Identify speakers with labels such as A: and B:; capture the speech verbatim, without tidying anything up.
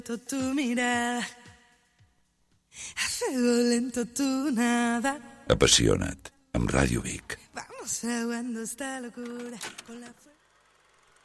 A: Tu mirada, a fuego lento tu nada.
B: Apassiona't, amb Ràdio Vic.
A: Vamos fraguando esta locura con la fuerza.